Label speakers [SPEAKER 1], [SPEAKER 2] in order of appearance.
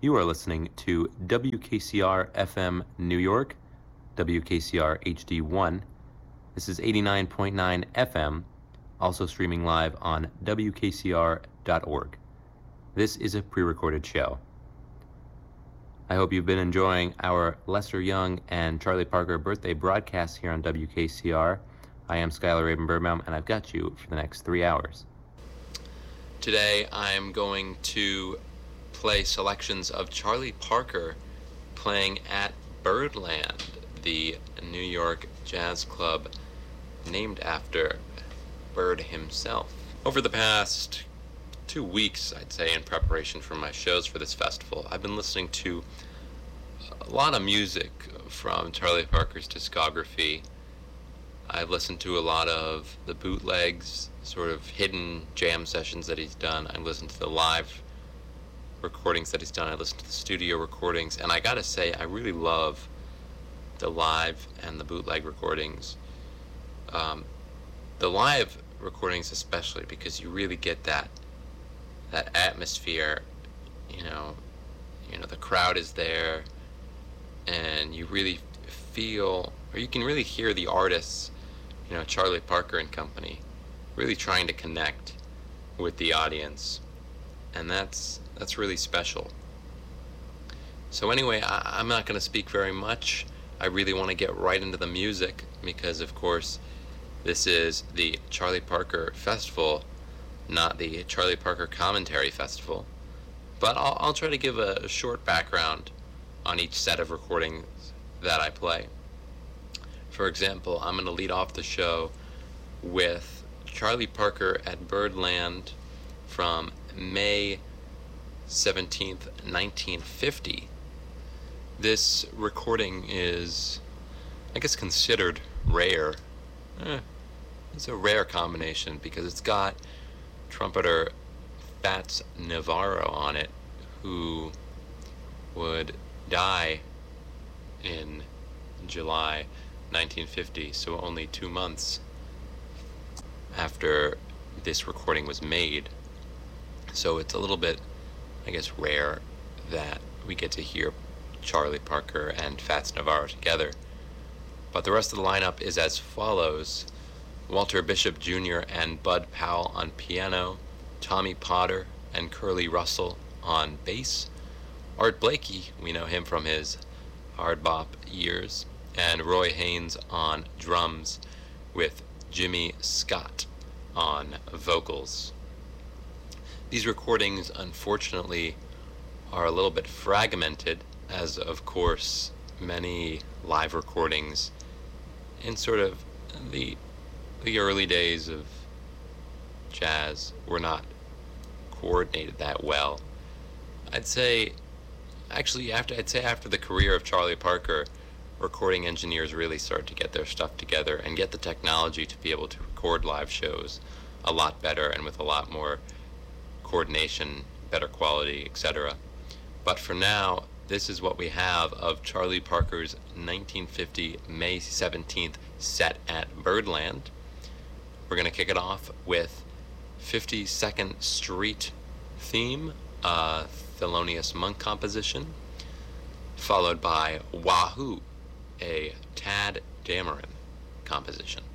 [SPEAKER 1] You are listening to WKCR FM New York, WKCR HD1. This is 89.9 FM, also streaming live on WKCR.org. This is a pre-recorded show. I hope you've been enjoying our Lester Young and Charlie Parker birthday broadcasts here on WKCR. I am Skylar Raven-Birnbaum, and I've got you for the next 3 hours. Today I'm going to play selections of Charlie Parker playing at Birdland, the New York jazz club named after Bird himself. Over the past 2 weeks, I'd say, in preparation for my shows for this festival, I've been listening to a lot of music from Charlie Parker's discography. I've listened to a lot of the bootlegs, sort of hidden jam sessions that he's done. I've listened to the live recordings that he's done. I listened to the studio recordings, and I gotta say, I really love the live and the bootleg recordings. The live recordings especially, because you really get that atmosphere. You know, the crowd is there, and you really feel, or you can really hear the artists, Charlie Parker and company, really trying to connect with the audience, and that's really special. So anyway, I'm not going to speak very much. I really want to get right into the music because, of course, this is the Charlie Parker Festival, not the Charlie Parker Commentary Festival. But I'll try to give a short background on each set of recordings that I play. For example, I'm going to lead off the show with Charlie Parker at Birdland from May 17th, 1950. This recording is, I guess, considered rare. It's a rare combination because it's got trumpeter Fats Navarro on it, who would die in July 1950, so only 2 months after this recording was made. So it's a little bit, I guess, rare that we get to hear Charlie Parker and Fats Navarro together. But the rest of the lineup is as follows: Walter Bishop Jr. and Bud Powell on piano, Tommy Potter and Curly Russell on bass, Art Blakey, we know him from his hard bop years, and Roy Haynes on drums, with Jimmy Scott on vocals. These recordings, unfortunately, are a little bit fragmented, as of course many live recordings in sort of the early days of jazz were not coordinated that well. I'd say after the career of Charlie Parker, recording engineers really started to get their stuff together and get the technology to be able to record live shows a lot better and with a lot more coordination, better quality, etc. But for now, this is what we have of Charlie Parker's 1950 May 17th set at Birdland. We're going to kick it off with 52nd Street Theme, a Thelonious Monk composition, followed by Wahoo, a Tad Dameron composition.